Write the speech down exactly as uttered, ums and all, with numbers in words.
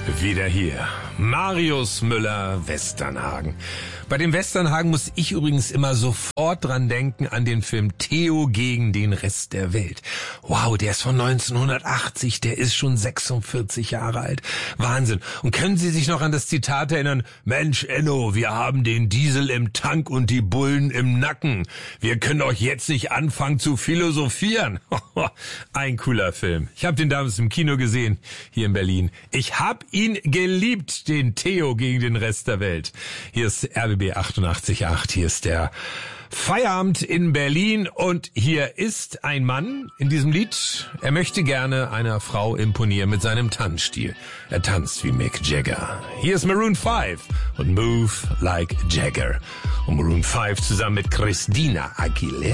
Wieder hier. Marius Müller, Westernhagen. Bei dem Westernhagen muss ich übrigens immer sofort dran denken an den Film Theo gegen den Rest der Welt. Wow, der ist von neunzehnhundertachtzig, der ist schon sechsundvierzig Jahre alt. Wahnsinn. Und können Sie sich noch an das Zitat erinnern? Mensch, Enno, wir haben den Diesel im Tank und die Bullen im Nacken. Wir können doch jetzt nicht anfangen zu philosophieren. Ein cooler Film. Ich habe den damals im Kino gesehen, hier in Berlin. Ich hab ihn geliebt, den Theo gegen den Rest der Welt. Hier ist R B B achtundachtzig Komma acht, hier ist der Feierabend in Berlin und hier ist ein Mann in diesem Lied. Er möchte gerne einer Frau imponieren mit seinem Tanzstil. Er tanzt wie Mick Jagger. Hier ist Maroon five und Move Like Jagger. Und Maroon five zusammen mit Christina Aguilera.